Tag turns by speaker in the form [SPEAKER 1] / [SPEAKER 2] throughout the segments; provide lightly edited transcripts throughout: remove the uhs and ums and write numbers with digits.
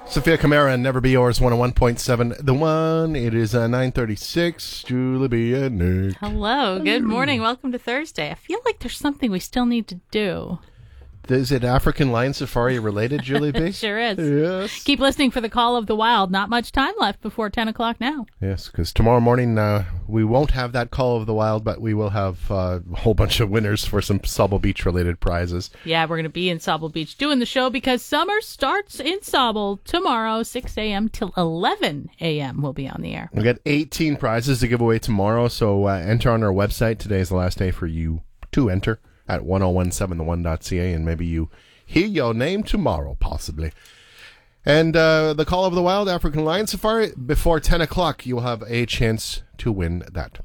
[SPEAKER 1] Sophia Camara and Never Be Yours, 101.7. The One. It is 9:36. Julie B. and Nick.
[SPEAKER 2] Hello. Good morning. Welcome to Thursday. I feel like there's something we still need to do.
[SPEAKER 1] Is it African Lion Safari related, Julie B?
[SPEAKER 2] Sure is.
[SPEAKER 1] Yes.
[SPEAKER 2] Keep listening for the Call of the Wild. Not much time left before 10 o'clock now.
[SPEAKER 1] Yes, because tomorrow morning we won't have that Call of the Wild, but we will have a whole bunch of winners for some Sauble Beach related prizes.
[SPEAKER 2] Yeah, we're going to be in Sauble Beach doing the show because summer starts in Sauble tomorrow, 6 a.m. till 11 a.m. We'll be on the air.
[SPEAKER 1] We'll get 18 prizes to give away tomorrow, so enter on our website. Today is the last day for you to enter at 1017thone.ca, and maybe you hear your name tomorrow, possibly. And the Call of the Wild African Lion Safari, before 10 o'clock, you'll have a chance to win that.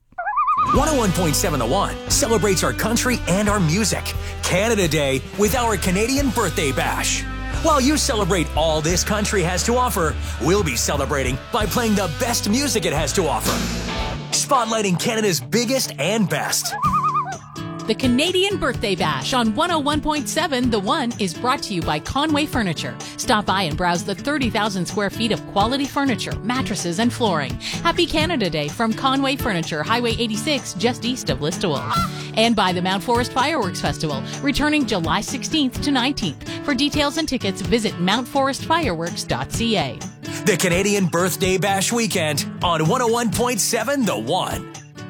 [SPEAKER 3] 101.7 The One celebrates our country and our music. Canada Day with our Canadian Birthday Bash. While you celebrate all this country has to offer, we'll be celebrating by playing the best music it has to offer. Spotlighting Canada's biggest and best.
[SPEAKER 4] The Canadian Birthday Bash on 101.7 The One is brought to you by Conway Furniture. Stop by and browse the 30,000 square feet of quality furniture, mattresses, and flooring. Happy Canada Day from Conway Furniture, Highway 86, just east of Listowel. And by the Mount Forest Fireworks Festival, returning July 16th to 19th. For details and tickets, visit mountforestfireworks.ca.
[SPEAKER 3] The Canadian Birthday Bash weekend on 101.7 The One.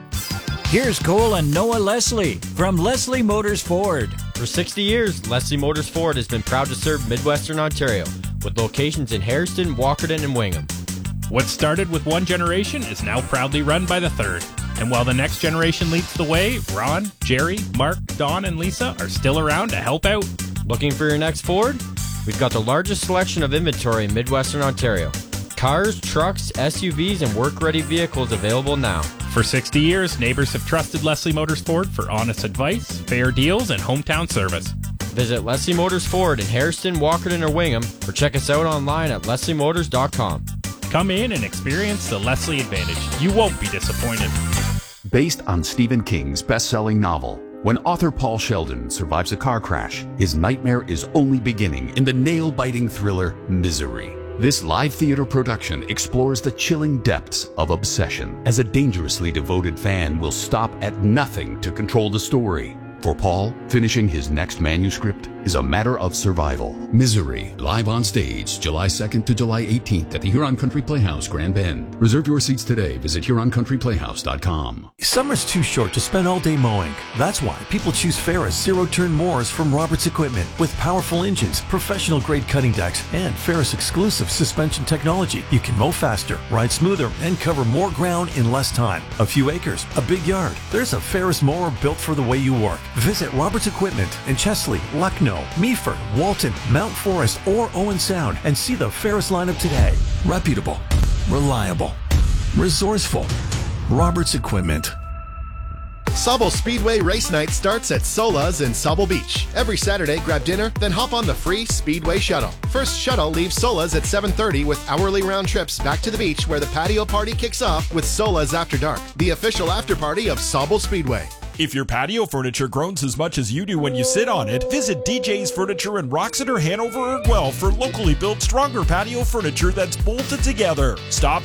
[SPEAKER 5] Here's Cole and Noah Leslie from Leslie Motors Ford.
[SPEAKER 6] For 60 years, Leslie Motors Ford has been proud to serve Midwestern Ontario with locations in Hairston, Walkerton, and Wingham.
[SPEAKER 7] What started with one generation is now proudly run by the third. And while the next generation leads the way, Ron, Jerry, Mark, Don, and Lisa are still around to help out.
[SPEAKER 6] Looking for your next Ford? We've got the largest selection of inventory in Midwestern Ontario. Cars, trucks, SUVs, and work-ready vehicles available now.
[SPEAKER 7] For 60 years, neighbors have trusted Leslie Motors Ford for honest advice, fair deals, and hometown service.
[SPEAKER 6] Visit Leslie Motors Ford in Hairston, Walkerton, or Wingham, or check us out online at lesliemotors.com.
[SPEAKER 7] Come in and experience the Leslie Advantage. You won't be disappointed.
[SPEAKER 8] Based on Stephen King's best-selling novel, when author Paul Sheldon survives a car crash, his nightmare is only beginning in the nail-biting thriller Misery. This live theater production explores the chilling depths of obsession, as a dangerously devoted fan will stop at nothing to control the story. For Paul, finishing his next manuscript is a matter of survival. Misery, live on stage, July 2nd to July 18th at the Huron Country Playhouse, Grand Bend. Reserve your seats today. Visit HuronCountryPlayhouse.com.
[SPEAKER 9] Summer's too short to spend all day mowing. That's why people choose Ferris zero-turn mowers from Roberts Equipment. With powerful engines, professional-grade cutting decks, and Ferris exclusive suspension technology, you can mow faster, ride smoother, and cover more ground in less time. A few acres, a big yard. There's a Ferris mower built for the way you work. Visit Roberts Equipment in Chesley, Lucknow, Meaford, Walton, Mount Forest, or Owen Sound and see the Ferris lineup today. Reputable, reliable, resourceful. Roberts Equipment.
[SPEAKER 10] Sauble Speedway Race Night starts at Sola's in Sauble Beach. Every Saturday, grab dinner, then hop on the free Speedway Shuttle. First shuttle leaves Sola's at 7:30 with hourly round trips back to the beach where the patio party kicks off with Sola's After Dark, the official after party of Sauble Speedway.
[SPEAKER 11] If your patio furniture groans as much as you do when you sit on it, visit DJ's Furniture in Roxeter, Hanover, or Guelph for locally built, stronger patio furniture that's bolted together. Stop